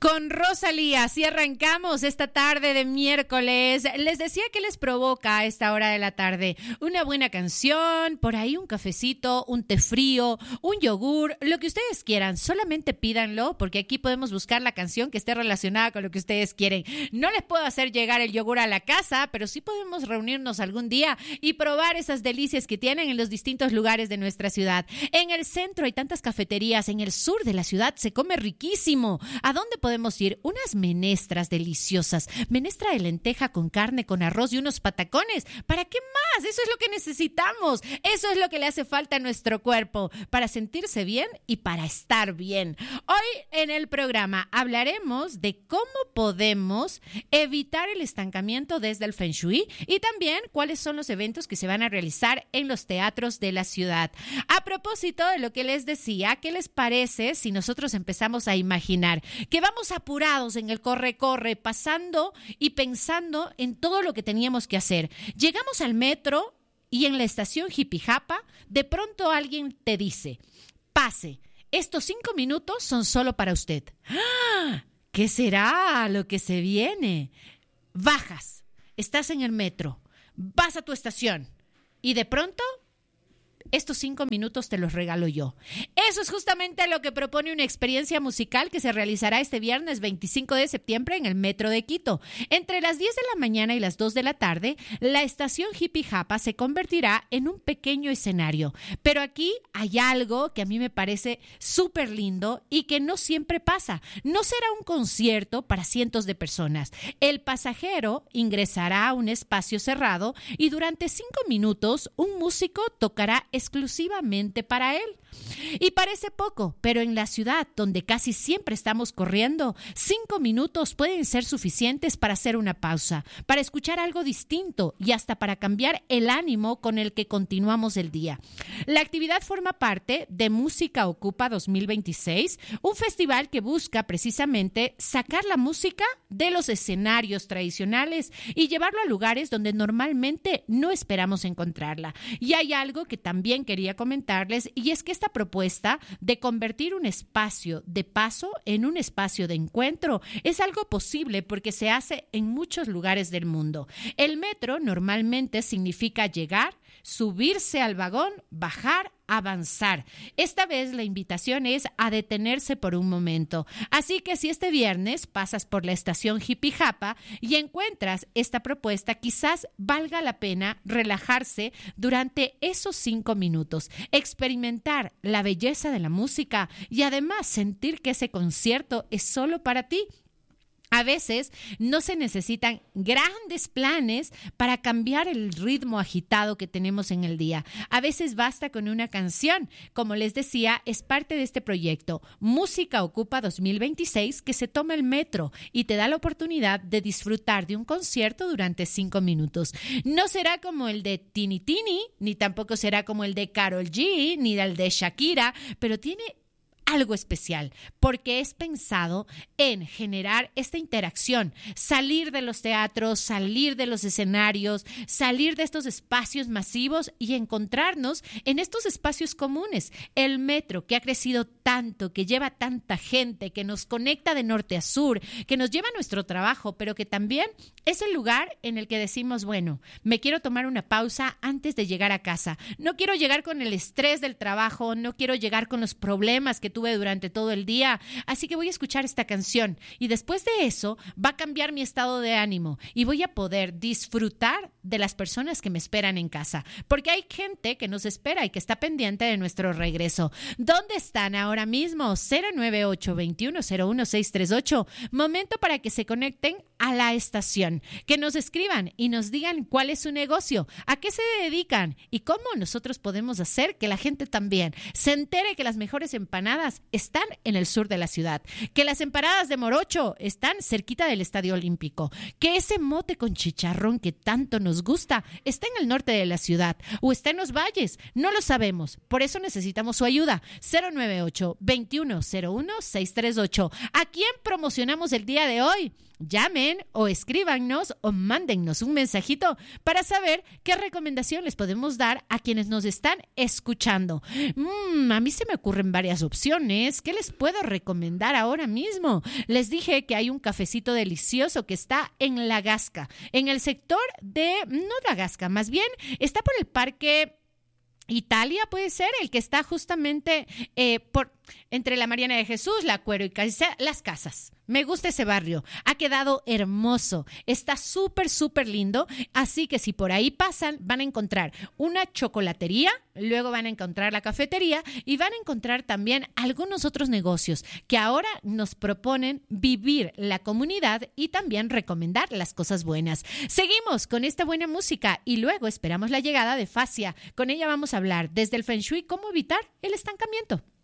Con Rosalía, así arrancamos esta tarde de miércoles. Les decía que les provoca a esta hora de la tarde una buena canción, por ahí un cafecito, un té frío, un yogur, lo que ustedes quieran. Solamente pídanlo porque aquí podemos buscar la canción que esté relacionada con lo que ustedes quieren. No les puedo hacer llegar el yogur a la casa, pero sí podemos reunirnos algún día y probar esas delicias que tienen en los distintos lugares de nuestra ciudad. En el centro hay tantas cafeterías, en el sur de la ciudad se come riquísimo. ¿A dónde podemos ir? Unas menestras deliciosas, menestra de lenteja con carne, con arroz y unos patacones. ¿Para qué más? Eso es lo que necesitamos. Eso es lo que le hace falta a nuestro cuerpo para sentirse bien y para estar bien. Hoy en el programa hablaremos de cómo podemos evitar el estancamiento desde el Feng Shui y también cuáles son los eventos que se van a realizar en los teatros de la ciudad. A propósito de lo que les decía, ¿qué les parece si nosotros empezamos a imaginar que vamos apurados en el corre-corre, pasando y pensando en todo lo que teníamos que hacer? Llegamos al metro y en la estación Jipijapa, de pronto alguien te dice, pase, estos 5 minutos son solo para usted. ¡Ah! ¿Qué será lo que se viene? Bajas, estás en el metro, vas a tu estación y de pronto estos 5 minutos te los regalo yo. Eso es justamente lo que propone una experiencia musical que se realizará este viernes 25 de septiembre en el Metro de Quito. Entre las 10 de la mañana y las 2 de la tarde, la estación Jipijapa se convertirá en un pequeño escenario. Pero aquí hay algo que a mí me parece súper lindo y que no siempre pasa. No será un concierto para cientos de personas. El pasajero ingresará a un espacio cerrado y durante 5 minutos un músico tocará exclusivamente para él. Y parece poco, pero en la ciudad donde casi siempre estamos corriendo, 5 minutos pueden ser suficientes para hacer una pausa, para escuchar algo distinto y hasta para cambiar el ánimo con el que continuamos el día. La actividad forma parte de Música Ocupa 2026, un festival que busca precisamente sacar la música de los escenarios tradicionales y llevarlo a lugares donde normalmente no esperamos encontrarla. Y hay algo que también quería comentarles y es que esta propuesta de convertir un espacio de paso en un espacio de encuentro es algo posible porque se hace en muchos lugares del mundo. El metro normalmente significa llegar, subirse al vagón, bajar, avanzar. Esta vez la invitación es a detenerse por un momento. Así que si este viernes pasas por la estación Jipijapa y encuentras esta propuesta, quizás valga la pena relajarse durante esos 5 minutos, experimentar la belleza de la música y además sentir que ese concierto es solo para ti. A veces no se necesitan grandes planes para cambiar el ritmo agitado que tenemos en el día. A veces basta con una canción. Como les decía, es parte de este proyecto Música Ocupa 2026 que se toma el metro y te da la oportunidad de disfrutar de un concierto durante 5 minutos. No será como el de Tini Tini, ni tampoco será como el de Karol G, ni el de Shakira, pero tiene algo especial, porque es pensado en generar esta interacción, salir de los teatros, salir de los escenarios, salir de estos espacios masivos y encontrarnos en estos espacios comunes. El metro, que ha crecido tanto, que lleva tanta gente, que nos conecta de norte a sur, que nos lleva a nuestro trabajo, pero que también es el lugar en el que decimos, bueno, me quiero tomar una pausa antes de llegar a casa. No quiero llegar con el estrés del trabajo, no quiero llegar con los problemas que tuve durante todo el día, así que voy a escuchar esta canción y después de eso va a cambiar mi estado de ánimo y voy a poder disfrutar de las personas que me esperan en casa, porque hay gente que nos espera y que está pendiente de nuestro regreso. ¿Dónde están ahora mismo? 098-2101-638. Momento para que se conecten a la estación, que nos escriban y nos digan cuál es su negocio, a qué se dedican y cómo nosotros podemos hacer que la gente también se entere que las mejores empanadas están en el sur de la ciudad, que las empanadas de Morocho están cerquita del Estadio Olímpico, que ese mote con chicharrón que tanto nos gusta está en el norte de la ciudad o está en los valles. No lo sabemos, por eso necesitamos su ayuda. 098-2101-638. ¿A quién promocionamos el día de hoy? llamen o escríbanos o mándennos un mensajito para saber qué recomendación les podemos dar a quienes nos están escuchando. A mí se me ocurren varias opciones. ¿Qué les puedo recomendar ahora mismo? Les dije que hay un cafecito delicioso que está en La Gasca, en el sector de, no La Gasca, más bien está por el Parque Italia, puede ser, el que está justamente entre la Mariana de Jesús, la Cuero y Las Casas. Me gusta ese barrio, ha quedado hermoso, está súper, súper lindo, así que si por ahí pasan van a encontrar una chocolatería, luego van a encontrar la cafetería y van a encontrar también algunos otros negocios que ahora nos proponen vivir la comunidad y también recomendar las cosas buenas. Seguimos con esta buena música y luego esperamos la llegada de Facia. Con ella vamos a hablar desde el Feng Shui cómo evitar el estancamiento.